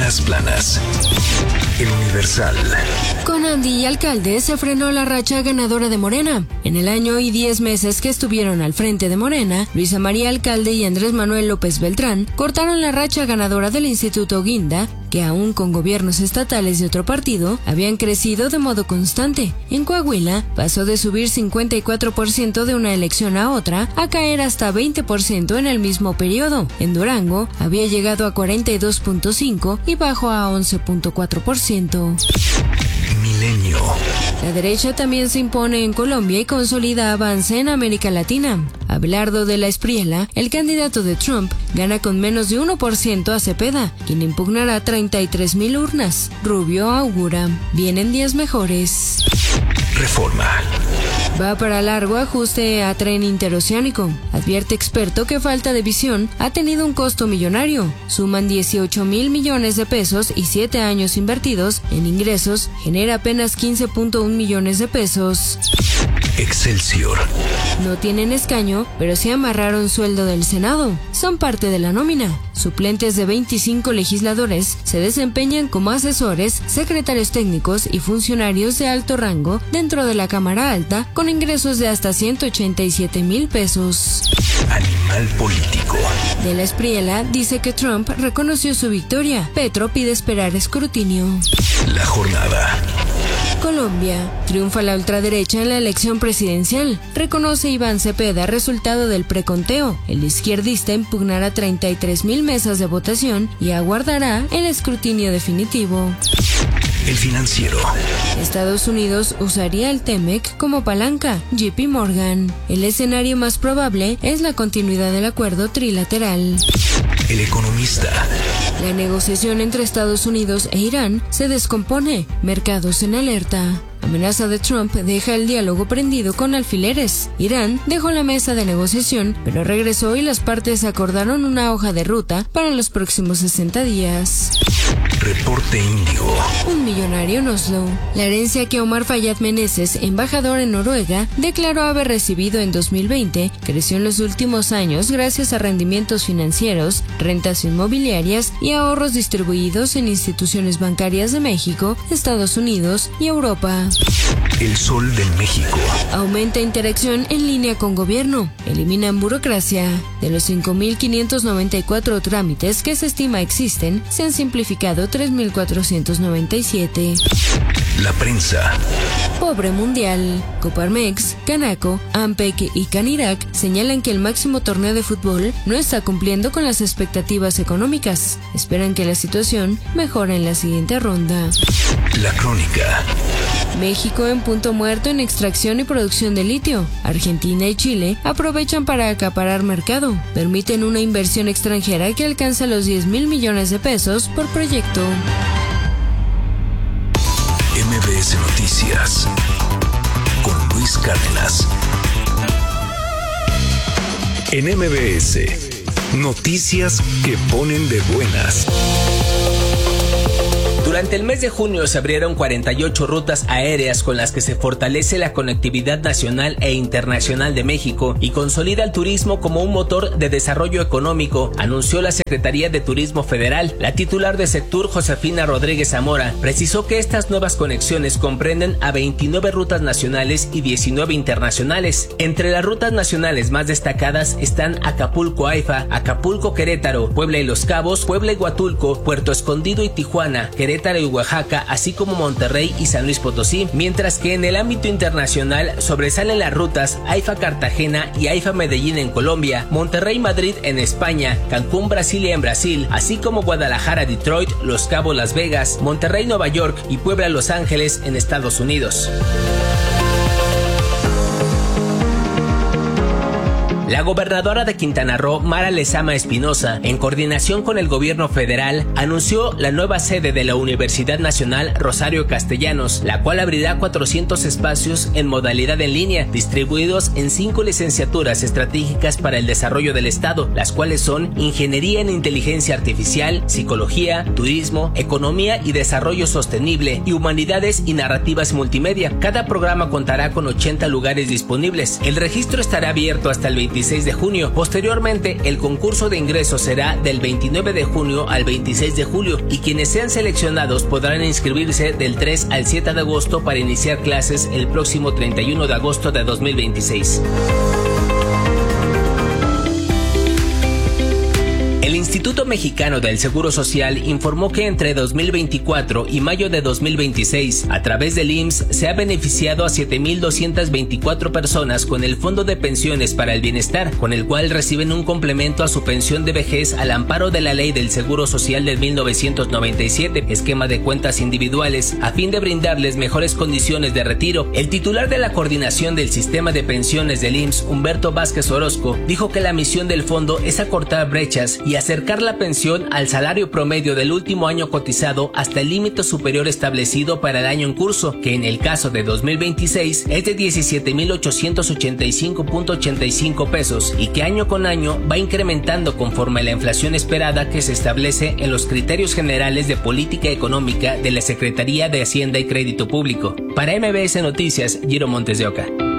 Primeras planas. El Universal. Con Andy y alcalde se frenó la racha ganadora de Morena. En el año y 10 meses que estuvieron al frente de Morena, Luisa María Alcalde y Andrés Manuel López Beltrán cortaron la racha ganadora del Instituto Guinda, que aún con gobiernos estatales de otro partido, habían crecido de modo constante. En Coahuila, pasó de subir 54% de una elección a otra, a caer hasta 20% en el mismo periodo. En Durango, había llegado a 42.5% y bajó a 11.4%. Milenio. La derecha también se impone en Colombia y consolida avance en América Latina. Abelardo de la Espriella, el candidato de Trump, gana con menos de 1% a Cepeda, quien impugnará 33,000 urnas. Rubio augura: vienen días mejores. Reforma. Va para largo ajuste a tren interoceánico. Advierte experto que falta de visión ha tenido un costo millonario. Suman 18,000 millones de pesos y 7 años invertidos en ingresos genera apenas 15.1 millones de pesos. Excelsior. No tienen escaño, pero sí amarraron sueldo del Senado. Son parte de la nómina. Suplentes de 25 legisladores se desempeñan como asesores, secretarios técnicos y funcionarios de alto rango dentro de la Cámara Alta, con ingresos de hasta 187,000 pesos. Animal político. De la Espriella dice que Trump reconoció su victoria. Petro pide esperar escrutinio. La jornada. Colombia. Triunfa la ultraderecha en la elección presidencial. Reconoce Iván Cepeda resultado del preconteo. El izquierdista impugnará 33,000 mesas de votación y aguardará el escrutinio definitivo. El Financiero. Estados Unidos usaría el TEMEC como palanca. JP Morgan. El escenario más probable es la continuidad del acuerdo trilateral. El Economista. La negociación entre Estados Unidos e Irán se descompone. Mercados en alerta. Amenaza de Trump deja el diálogo prendido con alfileres. Irán dejó la mesa de negociación, pero regresó y las partes acordaron una hoja de ruta para los próximos 60 días. Reporte Índigo. Un millonario en Oslo. La herencia que Omar Fayad Meneses, embajador en Noruega, declaró haber recibido en 2020 creció en los últimos años gracias a rendimientos financieros, rentas inmobiliarias y ahorros distribuidos en instituciones bancarias de México, Estados Unidos y Europa. El Sol de México. Aumenta interacción en línea con gobierno. Eliminan burocracia. De los 5,594 trámites que se estima existen, se han simplificado 3,497. La prensa. Pobre mundial. Coparmex, Canaco, Ampec y Canirac señalan que el máximo torneo de fútbol no está cumpliendo con las expectativas económicas. Esperan que la situación mejore en la siguiente ronda. La Crónica. México en punto muerto en extracción y producción de litio. Argentina y Chile aprovechan para acaparar mercado. Permiten una inversión extranjera que alcanza los 10,000 millones de pesos por proyecto. MBS Noticias con Luis Cárdenas. En MBS, noticias que ponen de buenas. Durante el mes de junio se abrieron 48 rutas aéreas con las que se fortalece la conectividad nacional e internacional de México y consolida el turismo como un motor de desarrollo económico, anunció la Secretaría de Turismo Federal. La titular de Sectur, Josefina Rodríguez Zamora, precisó que estas nuevas conexiones comprenden a 29 rutas nacionales y 19 internacionales. Entre las rutas nacionales más destacadas están Acapulco-AIFA, Acapulco-Querétaro, Puebla y Los Cabos, Puebla y Huatulco, Puerto Escondido y Tijuana, Querétaro y Oaxaca, así como Monterrey y San Luis Potosí, mientras que en el ámbito internacional sobresalen las rutas AIFA Cartagena y AIFA Medellín en Colombia, Monterrey Madrid en España, Cancún Brasilia en Brasil, así como Guadalajara Detroit, Los Cabos Las Vegas, Monterrey Nueva York y Puebla Los Ángeles en Estados Unidos. La gobernadora de Quintana Roo, Mara Lezama Espinosa, en coordinación con el gobierno federal, anunció la nueva sede de la Universidad Nacional Rosario Castellanos, la cual abrirá 400 espacios en modalidad en línea, distribuidos en 5 licenciaturas estratégicas para el desarrollo del Estado, las cuales son Ingeniería en Inteligencia Artificial, Psicología, Turismo, Economía y Desarrollo Sostenible y Humanidades y Narrativas Multimedia. Cada programa contará con 80 lugares disponibles. El registro estará abierto hasta el 25 26 de junio. Posteriormente, el concurso de ingresos será del 29 de junio al 26 de julio y quienes sean seleccionados podrán inscribirse del 3 al 7 de agosto para iniciar clases el próximo 31 de agosto de 2026. El Instituto Mexicano del Seguro Social informó que entre 2024 y mayo de 2026, a través del IMSS, se ha beneficiado a 7,224 personas con el Fondo de Pensiones para el Bienestar, con el cual reciben un complemento a su pensión de vejez al amparo de la Ley del Seguro Social de 1997, esquema de cuentas individuales, a fin de brindarles mejores condiciones de retiro. El titular de la coordinación del sistema de pensiones del IMSS, Humberto Vázquez Orozco, dijo que la misión del fondo es acortar brechas y acercar la pensión al salario promedio del último año cotizado hasta el límite superior establecido para el año en curso, que en el caso de 2026 es de 17,885.85 pesos y que año con año va incrementando conforme a la inflación esperada que se establece en los criterios generales de política económica de la Secretaría de Hacienda y Crédito Público. Para MBS Noticias, Giro Montes de Oca.